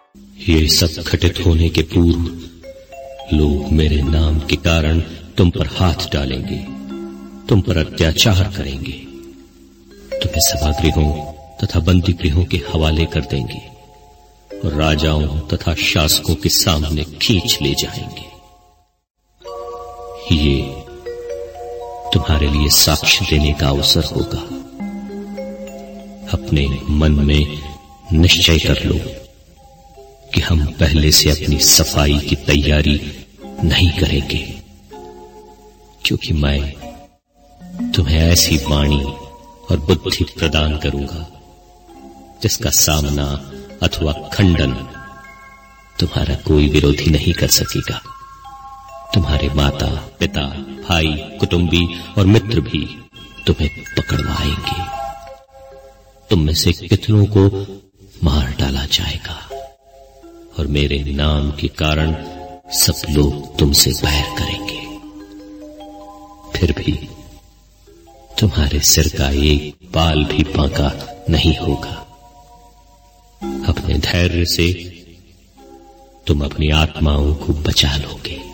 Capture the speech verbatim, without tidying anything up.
ये सब घटित होने के पूर्व लोग मेरे नाम के कारण तुम पर हाथ डालेंगे, तुम पर अत्याचार करेंगे, तुम्हें सभागृहों तथा बंदी गृहों के हवाले कर देंगे और राजाओं तथा शासकों के सामने खींच ले जाएंगे। ये तुम्हारे लिए साक्ष्य देने का अवसर होगा। अपने मन में निश्चय कर लो कि हम पहले से अपनी सफाई की तैयारी नहीं करेंगे, क्योंकि मैं तुम्हें ऐसी वाणी और बुद्धि प्रदान करूंगा जिसका सामना अथवा खंडन तुम्हारा कोई विरोधी नहीं कर सकेगा। तुम्हारे माता पिता भाई कुटुंबी और मित्र भी तुम्हें पकड़वाएंगे। तुम में से कितनों को मार डाला जाएगा और मेरे नाम के कारण सब लोग तुमसे बैर करेंगे। फिर भी तुम्हारे सिर का एक बाल भी बांका नहीं होगा। अपने धैर्य से तुम अपनी आत्माओं को बचा लोगे।